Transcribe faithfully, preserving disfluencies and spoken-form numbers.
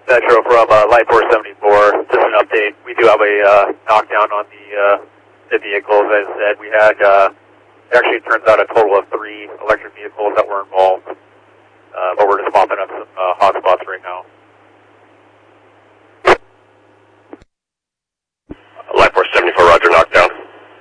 Metro from uh, Light four seventy-four. Just an update. We do have a uh, knockdown on the uh, the vehicles. As I said, we had uh, actually it turns out a total of three